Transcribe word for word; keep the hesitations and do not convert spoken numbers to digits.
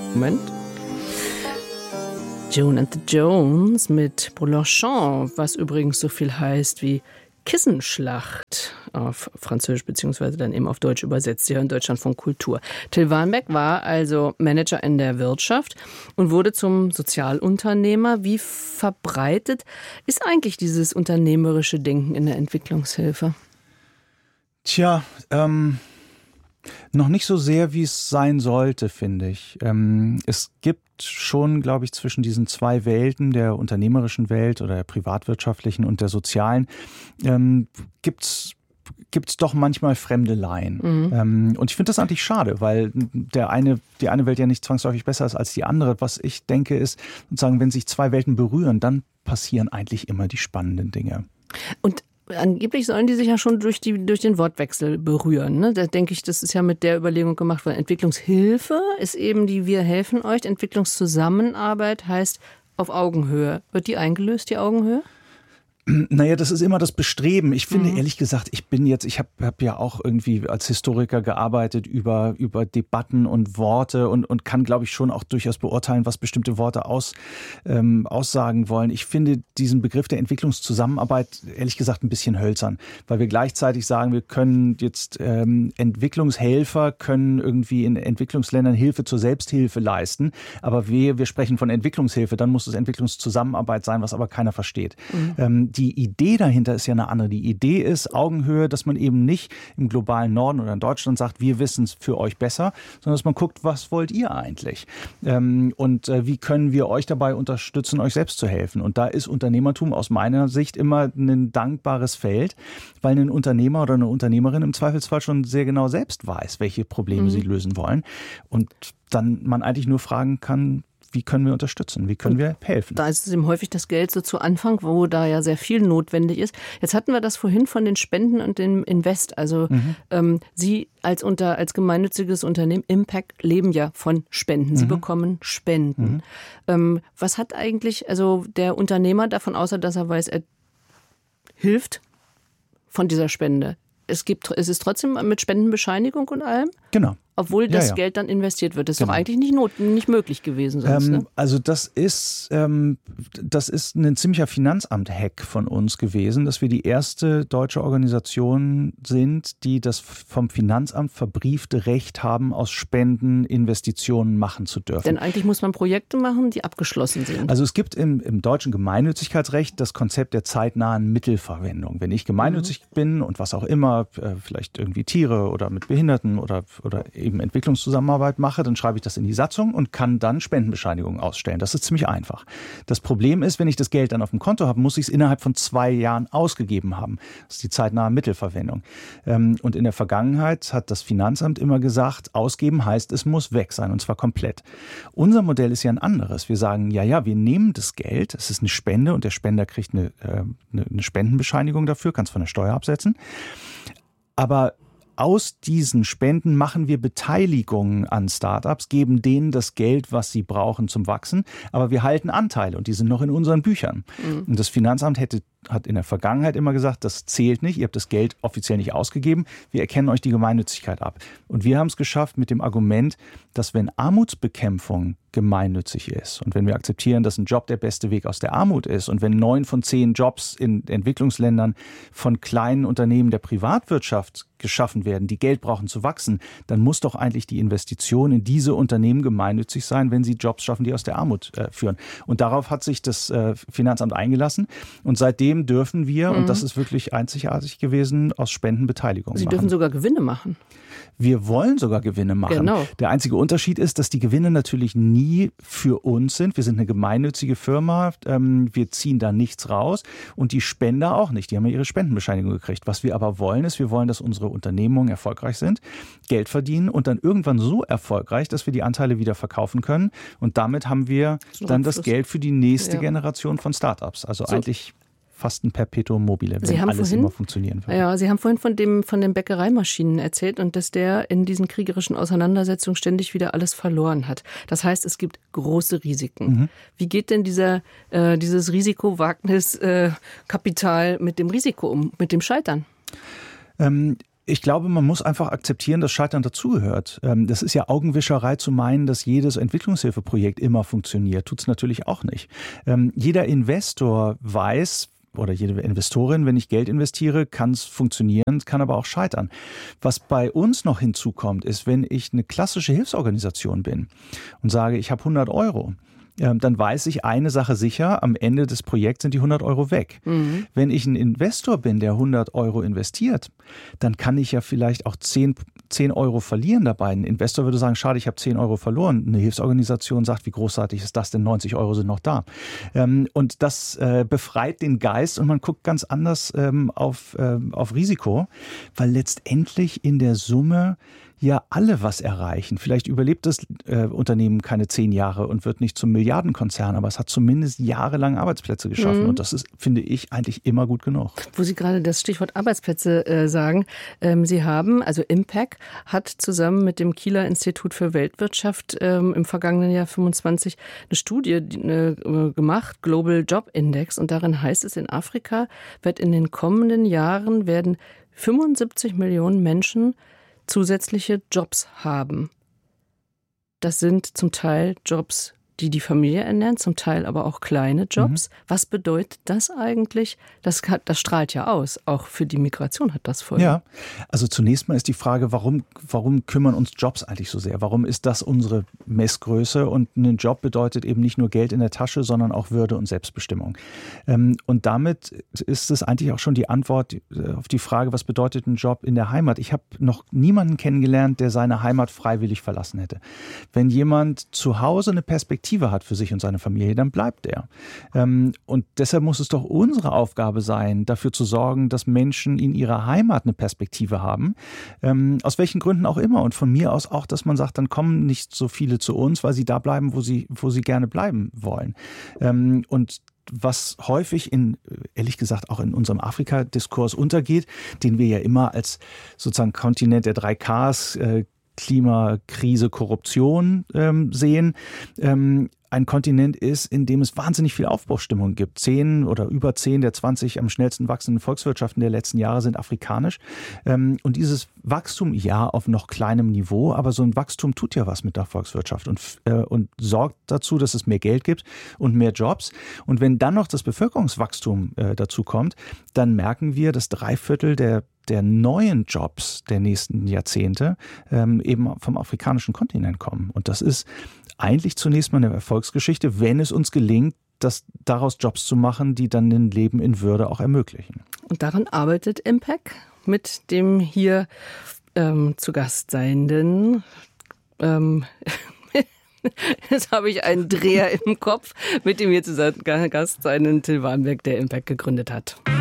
Moment. Joan and the Jones mit Boulochon, was übrigens so viel heißt wie Kissenschlacht auf Französisch beziehungsweise dann eben auf Deutsch übersetzt. Sie hören Deutschlandfunk Kultur. Till Warnbeck war also Manager in der Wirtschaft und wurde zum Sozialunternehmer. Wie verbreitet ist eigentlich dieses unternehmerische Denken in der Entwicklungshilfe? Tja, ähm, noch nicht so sehr, wie es sein sollte, finde ich. Ähm, es gibt schon, glaube ich, zwischen diesen zwei Welten, der unternehmerischen Welt oder der privatwirtschaftlichen und der sozialen, ähm, gibt's gibt's doch manchmal Fremdeleien. Mhm. Ähm, und ich finde das eigentlich schade, weil der eine, die eine Welt ja nicht zwangsläufig besser ist als die andere. Was ich denke ist, sozusagen, wenn sich zwei Welten berühren, dann passieren eigentlich immer die spannenden Dinge. Und angeblich sollen die sich ja schon durch, die, durch den Wortwechsel berühren. Ne? Da denke ich, das ist ja mit der Überlegung gemacht worden. Entwicklungshilfe ist eben die Wir helfen euch. Entwicklungszusammenarbeit heißt auf Augenhöhe. Wird die eingelöst, die Augenhöhe? Naja, das ist immer das Bestreben. Ich finde, mhm. ehrlich gesagt, ich bin jetzt, ich habe hab ja auch irgendwie als Historiker gearbeitet über, über Debatten und Worte und, und kann, glaube ich, schon auch durchaus beurteilen, was bestimmte Worte aus, ähm, aussagen wollen. Ich finde diesen Begriff der Entwicklungszusammenarbeit, ehrlich gesagt, ein bisschen hölzern, weil wir gleichzeitig sagen, wir können jetzt ähm, Entwicklungshelfer, können irgendwie in Entwicklungsländern Hilfe zur Selbsthilfe leisten, aber wir, wir sprechen von Entwicklungshilfe, dann muss es Entwicklungszusammenarbeit sein, was aber keiner versteht. Mhm. Ähm, Die Idee dahinter ist ja eine andere. Die Idee ist Augenhöhe, dass man eben nicht im globalen Norden oder in Deutschland sagt, wir wissen es für euch besser, sondern dass man guckt, was wollt ihr eigentlich? Ähm, und äh, wie können wir euch dabei unterstützen, euch selbst zu helfen? Und da ist Unternehmertum aus meiner Sicht immer ein dankbares Feld, weil ein Unternehmer oder eine Unternehmerin im Zweifelsfall schon sehr genau selbst weiß, welche Probleme mhm. sie lösen wollen. Und dann man eigentlich nur fragen kann, wie können wir unterstützen? Wie können wir helfen? Da ist es eben häufig das Geld so zu Anfang, wo da ja sehr viel notwendig ist. Jetzt hatten wir das vorhin von den Spenden und dem Invest. Also mhm. ähm, Sie als, unter, als gemeinnütziges Unternehmen, Impact, leben ja von Spenden. Sie mhm. bekommen Spenden. Mhm. Ähm, was hat eigentlich also der Unternehmer davon, außer dass er weiß, er hilft von dieser Spende? Es gibt, es ist trotzdem mit Spendenbescheinigung und allem? Genau. Obwohl das ja, ja. Geld dann investiert wird. Das ist genau. doch eigentlich nicht, not, nicht möglich gewesen sonst, ähm, ne? Also das ist, ähm, das ist ein ziemlicher Finanzamt-Hack von uns gewesen, dass wir die erste deutsche Organisation sind, die das vom Finanzamt verbriefte Recht haben, aus Spenden Investitionen machen zu dürfen. Denn eigentlich muss man Projekte machen, die abgeschlossen sind. Also es gibt im, im deutschen Gemeinnützigkeitsrecht das Konzept der zeitnahen Mittelverwendung. Wenn ich gemeinnützig mhm. bin und was auch immer, vielleicht irgendwie Tiere oder mit Behinderten oder, oder eben Entwicklungszusammenarbeit mache, dann schreibe ich das in die Satzung und kann dann Spendenbescheinigungen ausstellen. Das ist ziemlich einfach. Das Problem ist, wenn ich das Geld dann auf dem Konto habe, muss ich es innerhalb von zwei Jahren ausgegeben haben. Das ist die zeitnahe Mittelverwendung. Und in der Vergangenheit hat das Finanzamt immer gesagt, ausgeben heißt, es muss weg sein und zwar komplett. Unser Modell ist ja ein anderes. Wir sagen, ja, ja, wir nehmen das Geld, es ist eine Spende und der Spender kriegt eine, eine Spendenbescheinigung dafür, kann es von der Steuer absetzen. Aber aus diesen Spenden machen wir Beteiligungen an Startups, geben denen das Geld, was sie brauchen zum Wachsen, aber wir halten Anteile und die sind noch in unseren Büchern. Mhm. Und das Finanzamt hätte, hat in der Vergangenheit immer gesagt, das zählt nicht, ihr habt das Geld offiziell nicht ausgegeben, wir erkennen euch die Gemeinnützigkeit ab. Und wir haben es geschafft mit dem Argument, dass wenn Armutsbekämpfung gemeinnützig ist und wenn wir akzeptieren, dass ein Job der beste Weg aus der Armut ist und wenn neun von zehn Jobs in Entwicklungsländern von kleinen Unternehmen der Privatwirtschaft geschaffen werden, die Geld brauchen zu wachsen, dann muss doch eigentlich die Investition in diese Unternehmen gemeinnützig sein, wenn sie Jobs schaffen, die aus der Armut äh, führen. Und darauf hat sich das äh, Finanzamt eingelassen und seitdem dürfen wir, mhm. und das ist wirklich einzigartig gewesen, aus Spenden Beteiligung machen. Sie dürfen sogar Gewinne machen. Wir wollen sogar Gewinne machen. Genau. Der einzige Unterschied ist, dass die Gewinne natürlich nie für uns sind. Wir sind eine gemeinnützige Firma. Ähm, wir ziehen da nichts raus. Und die Spender auch nicht. Die haben ja ihre Spendenbescheinigung gekriegt. Was wir aber wollen, ist, wir wollen, dass unsere Unternehmungen erfolgreich sind, Geld verdienen und dann irgendwann so erfolgreich, dass wir die Anteile wieder verkaufen können. Und damit haben wir dann das Geld für die nächste ja. Generation von Startups. Also so. eigentlich fast ein Perpetuum mobile, wenn Sie haben alles vorhin, immer funktionieren würde. Ja, Sie haben vorhin von dem von den Bäckereimaschinen erzählt und dass der in diesen kriegerischen Auseinandersetzungen ständig wieder alles verloren hat. Das heißt, es gibt große Risiken. Mhm. Wie geht denn dieser äh, dieses Risikowagnis äh, Kapital mit dem Risiko um, mit dem Scheitern? Ähm, Ich glaube, man muss einfach akzeptieren, dass Scheitern dazugehört. Das ist ja Augenwischerei zu meinen, dass jedes Entwicklungshilfeprojekt immer funktioniert. Tut es natürlich auch nicht. Jeder Investor weiß, oder jede Investorin, wenn ich Geld investiere, kann es funktionieren, kann aber auch scheitern. Was bei uns noch hinzukommt, ist, wenn ich eine klassische Hilfsorganisation bin und sage, ich habe hundert Euro, dann weiß ich eine Sache sicher, am Ende des Projekts sind die hundert Euro weg. Mhm. Wenn ich ein Investor bin, der hundert Euro investiert, dann kann ich ja vielleicht auch zehn Euro verlieren dabei. Ein Investor würde sagen, schade, ich habe zehn Euro verloren. Eine Hilfsorganisation sagt, wie großartig ist das denn, neunzig Euro sind noch da. Und das befreit den Geist und man guckt ganz anders auf, auf Risiko, weil letztendlich in der Summe ja alle was erreichen. Vielleicht überlebt das äh, Unternehmen keine zehn Jahre und wird nicht zum Milliardenkonzern, aber es hat zumindest jahrelang Arbeitsplätze geschaffen. Mhm. Und das ist, finde ich, eigentlich immer gut genug. Wo Sie gerade das Stichwort Arbeitsplätze äh, sagen, ähm, Sie haben, also Impact hat zusammen mit dem Kieler Institut für Weltwirtschaft ähm, im vergangenen Jahr fünfundzwanzig eine Studie äh, gemacht, Global Job Index. Und darin heißt es, in Afrika wird in den kommenden Jahren werden fünfundsiebzig Millionen Menschen zusätzliche Jobs haben. Das sind zum Teil Jobs, die die Familie ernähren, zum Teil aber auch kleine Jobs. Mhm. Was bedeutet das eigentlich? Das, das strahlt ja aus. Auch für die Migration hat das Folgen. Ja, also zunächst mal ist die Frage, warum, warum kümmern uns Jobs eigentlich so sehr? Warum ist das unsere Messgröße? Und ein Job bedeutet eben nicht nur Geld in der Tasche, sondern auch Würde und Selbstbestimmung. Und damit ist es eigentlich auch schon die Antwort auf die Frage, was bedeutet ein Job in der Heimat? Ich habe noch niemanden kennengelernt, der seine Heimat freiwillig verlassen hätte. Wenn jemand zu Hause eine Perspektive hat für sich und seine Familie, dann bleibt er. Und deshalb muss es doch unsere Aufgabe sein, dafür zu sorgen, dass Menschen in ihrer Heimat eine Perspektive haben, aus welchen Gründen auch immer. Und von mir aus auch, dass man sagt, dann kommen nicht so viele zu uns, weil sie da bleiben, wo sie, wo sie gerne bleiben wollen. Und was häufig in, ehrlich gesagt, auch in unserem Afrika-Diskurs untergeht, den wir ja immer als sozusagen Kontinent der drei Ks, äh, Klimakrise, Korruption ähm, sehen. Ähm, ein Kontinent ist, in dem es wahnsinnig viel Aufbruchsstimmung gibt. Zehn oder über zehn der zwanzig am schnellsten wachsenden Volkswirtschaften der letzten Jahre sind afrikanisch. Ähm, und dieses Wachstum, ja, auf noch kleinem Niveau, aber so ein Wachstum tut ja was mit der Volkswirtschaft und, äh, und sorgt dazu, dass es mehr Geld gibt und mehr Jobs. Und wenn dann noch das Bevölkerungswachstum äh, dazu kommt, dann merken wir, dass drei Viertel der der neuen Jobs der nächsten Jahrzehnte ähm, eben vom afrikanischen Kontinent kommen. Und das ist eigentlich zunächst mal eine Erfolgsgeschichte, wenn es uns gelingt, das, daraus Jobs zu machen, die dann ein Leben in Würde auch ermöglichen. Und daran arbeitet Impact mit dem hier ähm, zu Gast seienden ähm, Jetzt habe ich einen Dreher im Kopf, mit dem hier zu Gast seinen Till Warnberg, der Impact gegründet hat.